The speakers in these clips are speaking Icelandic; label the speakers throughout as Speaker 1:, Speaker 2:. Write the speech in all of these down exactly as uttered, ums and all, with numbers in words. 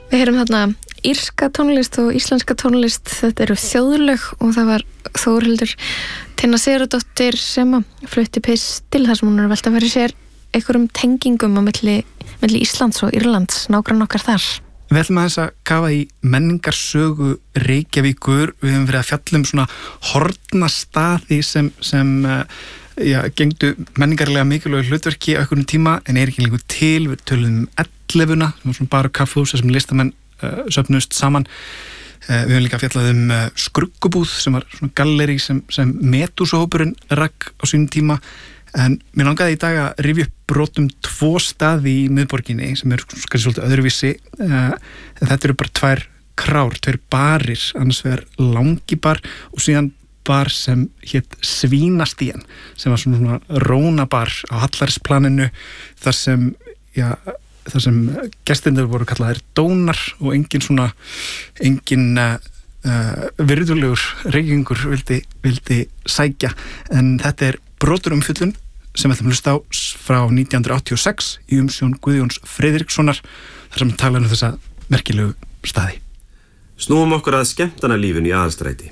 Speaker 1: Við heyrum þarna írska tónlist og íslenska tónlist, þetta eru þjóðlög og það var Þórhildur Tinna Sigurðardóttir sem að flutti pistil þar sem hún er að velta fyrir sér einhverjum tengingum á milli, milli Íslands og Írlands, nágrann okkar þar.
Speaker 2: Við ætlum aðeins að kafa í menningarsögu Reykjavíkur. Við höfum verið að fjalla um svona hornastaði sem, sem já, gengdu menningarlega mikilvægu hlutverki á einhvern tíma en er ekki lengur til. Við töluðum um ellefuna, sem var svona bara kaffhús sem listamenn uh, söfnust saman. Uh, við höfum líka fjallað um uh, Skruggubúð sem var svona galleri sem, sem Medúsuhópurinn rak á sínum tíma. En mér langaði í dag að rifja upp brotum tvo staði í miðborginni sem eru kannski svolítið öðruvísi. Uh, þetta eru bara tvær krár, tveir barir, annars vegar Langibar og síðan bar sem hét Svínastían sem var svona rónabar á Hallarsplaninu þar sem, já, þar sem gestindur voru kallaðir dónar og engin svona, engin uh, uh, virðulegur reykingur vildi, vildi sækja. En þetta er brotur umfjöllun sem við ætlum að hlusta á frá nítján hundruð áttatíu og sex í umsjón Guðjóns Friðrikssonar þar sem tala um þessa merkilegu staði.
Speaker 3: Snúum okkur að skemmtanalífinu í Aðalstræti.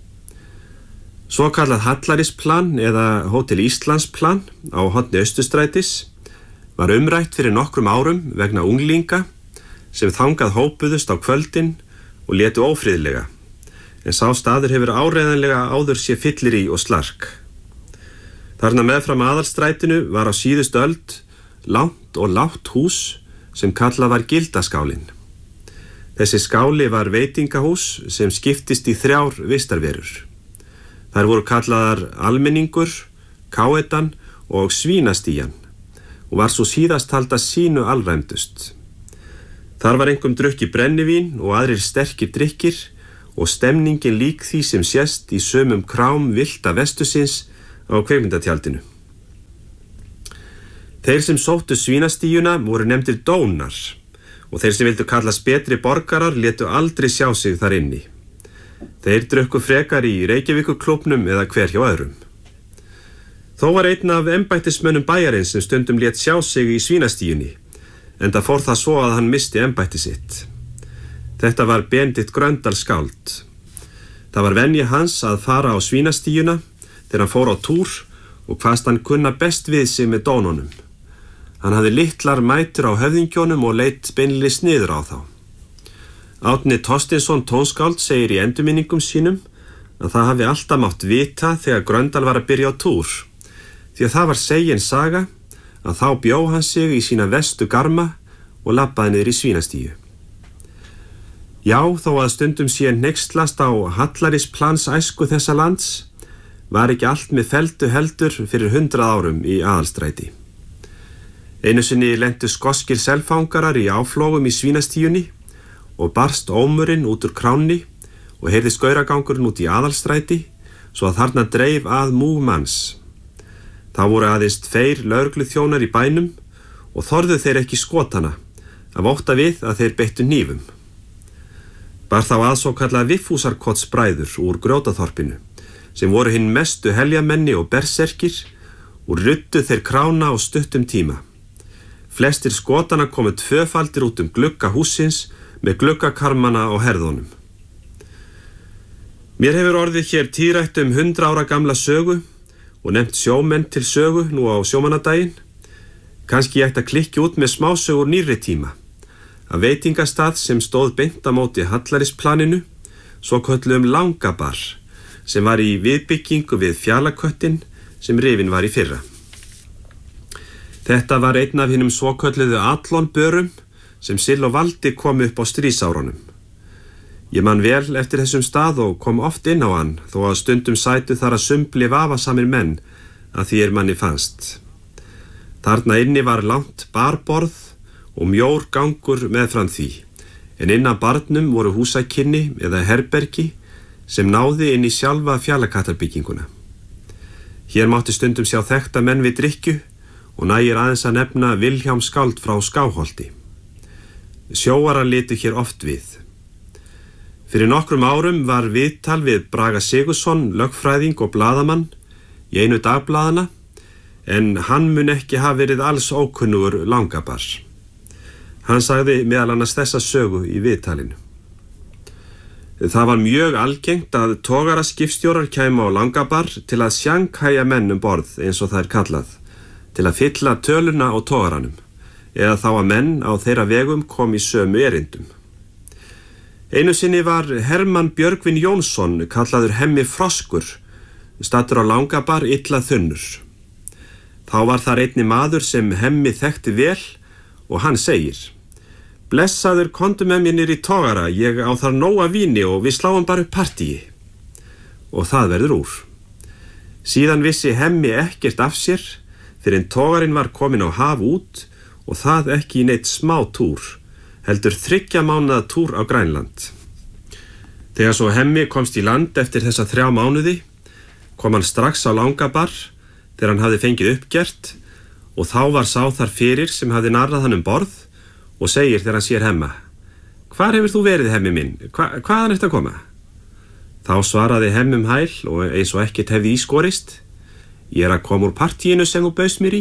Speaker 3: Svo kallað Hallarsplan eða Hótel Íslandsplan á horni Austurstrætis var umrætt fyrir nokkrum árum vegna unglinga sem þangað hópuðust á kvöldin og létu ófriðlega, en sá staður hefur áreiðanlega áður sé fyllirí og slark. Þarna meðfram Aðalstrætinu var á síðustu öld langt og lágt hús sem kallað var Gildaskálin. Þessi skáli var veitingahús sem skiptist í þrjár vistarverur. Þær voru kallaðar Almenningur, Káetan og Svínastían og var svo síðast talda sínu alræmdust. Þar var einkum drukki brennivín og aðrir sterkir drykkir og stemningin lík því sem sést í sömum krám villta vestusins á kveikmyndatjaldinu. Þeir sem sóttu Svínastíuna voru nefndir dónar og þeir sem vildu kallast betri borgarar létu aldrei sjá sig þar inni. Þeir drukku frekar í Reykjavíkurklúbbnum eða hver hjá öðrum. Þó var einn af embættismönnum bæjarins sem stundum lét sjá sig í Svínastíunni, enda fór það svo að hann misti embætti sitt. Þetta var Benedikt Gröndal skáld. Það var venja hans að fara á Svínastíuna þegar hann fór á túr og hvaðst hann kunna best við sig með dónunum. Hann hafði litlar mætur á höfðingjónum og leit beinlis niður á þá. Árni Thorsteinsson tónskáld segir í endurminningum sínum að það hafi alltaf mátt vita þegar Gröndal var að byrja á túr, því að það var segin saga að þá bjó hann sig í sína vestu garma og labbaði niður í Svínastíu. Já, þó að stundum sé hneykslast á Hallarsplan æsku þessa lands, var ekki allt með feldu heldur fyrir hundrað árum í Aðalstræti. Einu sinni lentu skoskir selfangarar í áflogum í Svínastíunni og barst ómurinn út úr kránni og heyrði skauragangurinn út í Aðalstræti svo að þarna dreif að múg manns. Þá voru aðeins tveir lögregluþjónar í bænum og þorðu þeir ekki skotana af ótta við að þeir beittu hnífum. Bar þá að svo kallað Viffúsarkotsbræður úr Grjótaþorpinu sem voru hinn mestu heljarmenni og berserkir og ruddu þeir krána á stuttum tíma. Flestir skotana komu tvöfaldir út um glugga hússins með gluggakarmana á herðunum. Mér hefur orðið hér tíðrætt um hundra ára gamla sögu og nefnt sjómenn til sögu nú á sjómannadaginn. Kannski ég ætti að klikki út með smásögur nýrri tíma að veitingastað sem stóð beint á móti Hallarsplaninu, svo kölluðum Langabar, sem var í viðbyggingu við Fjallaköttin sem rifin var í fyrra. Þetta var einn af hinum svokölluðu Atlonbörum sem Sill og Valdi kom upp á stríðsárunum. Ég man vel eftir þessum stað og kom oft inn á hann þó að stundum sætu þar að sumbli vafasamir menn að því er manni fannst. Þarna inni var langt barborð og mjór gangur meðfram því, en innan barnum voru húsakynni eða herbergi sem náði inn í sjálfa Fjallakatarbygginguna. Hér mátti stundum sjá þekkta menn við drykkju og nægir aðeins að nefna Vilhjálm skáld frá Skáholti. Sjóarar litu hér oft við. Fyrir nokkrum árum var viðtal við Braga Sigurðsson, lögfræðing og blaðamann í einu dagblaðana, en hann mun ekki hafa verið alls ókunnugur Langabar. Hann sagði meðal annars þessa sögu í viðtalinu. Það var mjög algengt að togaraskipstjórar kæmu á Langabar til að sjanghæja menn um borð eins og það er kallað, til að fylla töluna á togaranum, eða þá að menn á þeirra vegum kom í sömu erindum. Einu sinni var Hermann Björgvin Jónsson kallaður Hemmi Froskur, stattur á Langabar illa þunnur. Þá var þar einni maður sem Hemmi þekkti vel og hann segir: Blessaður, komdu með mér niður í togara, ég á þar nóga víni og við sláum bara upp partíi. Og það verður úr. Síðan vissi Hemmi ekkert af sér, fyrir en togarinn var komin á haf út og það ekki í neitt smá túr, heldur þriggja mánaða túr á Grænland. Þegar svo Hemmi komst í land eftir þessa þrjá mánuði, kom hann strax á Langabar þegar hann hafði fengið uppgert og þá var sá þar fyrir sem hafði narrað hann um borð og segir þegar hann sér Hemma: Hvar hefur þú verið, Hemmi minn? Hva, hvaðan ertu að koma? Þá svaraði Hemmi um hæl og eins og ekkert hefði ískorist: Ég er að koma úr partíinu sem þú baust mér í.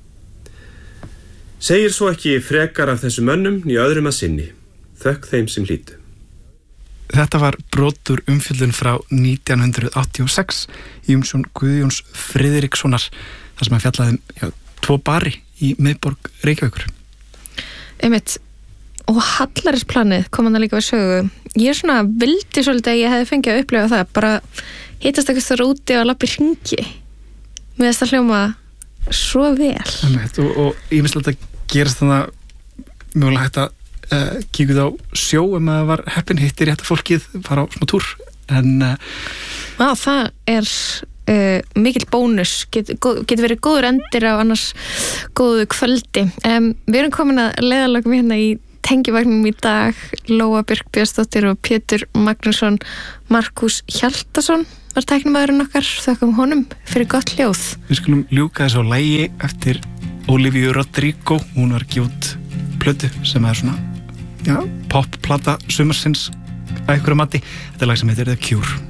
Speaker 3: Segir svo ekki frekar af þessum mönnum í öðrum að sinni, þökk þeim sem hlýtu.
Speaker 2: Þetta var brotur umfjöllun frá nítján hundruð áttatíu og sex í umsjón Guðjóns Friðrikssonar, þar sem hann fjallaði um já, tvo bari í miðborg Reykjavíkur.
Speaker 1: Einmitt, og Hallærisplanið kom hann líka við sögu. Ég er svona vildi svolítið að ég hefði fengið að upplifa það, bara hittast eitthvað þar úti og lappi hringi með þess að hljóma svo vel.
Speaker 2: Einmitt, og, og ég mislega þetta gerast þannig að mjögulega hægt að uh, kíkuð á sjó um að það var heppin hittir rétta fólkið, fara á smá túr, en uh,
Speaker 1: Já, það er Uh, mikill bónus, get, getur verið góður endir á annars góðu kvöldi. Um, við erum komin að leiðalögum hérna í tengivagnum í dag. Lóa Björk Björnsdóttir og Pétur Magnússon. Markús Hjaltason var tæknimaðurinn okkar, þökkum honum fyrir gott hljóð.
Speaker 2: Við skulum ljúka þessu á lagi eftir Olivia Rodrigo. Hún var ekki út plötu sem er svona já, popplata sumarsins að einhverju mati. Þetta er lag sem heitir The Cure.